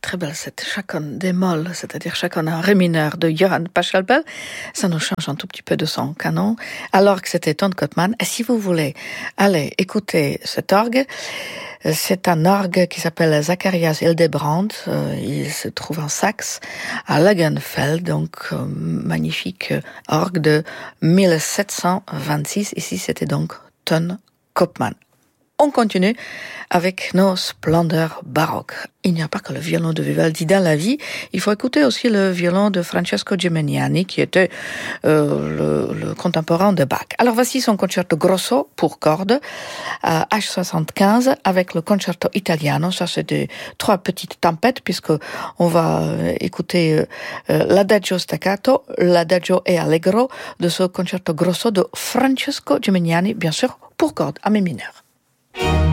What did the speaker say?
très belle cette chaconne démol, c'est-à-dire chaconne en ré mineur de Johann Pachelbel. Ça nous change un tout petit peu de son canon, alors que c'était Ton Koopman. Et si vous voulez aller écouter cet orgue, c'est un orgue qui s'appelle Zacharias Hildebrand. Il se trouve en Saxe, à Langenfeld, donc magnifique orgue de 1726. Ici, c'était donc Ton Koopman. On continue avec nos splendeurs baroques. Il n'y a pas que le violon de Vivaldi dans la vie, il faut écouter aussi le violon de Francesco Geminiani, qui était le contemporain de Bach. Alors voici son concerto grosso pour cordes, H75, avec le concerto italiano. Ça, c'est des 3 petites tempêtes, puisque on va écouter l'adagio staccato, l'adagio e allegro de ce concerto grosso de Francesco Geminiani, bien sûr, pour cordes, à mi mineur.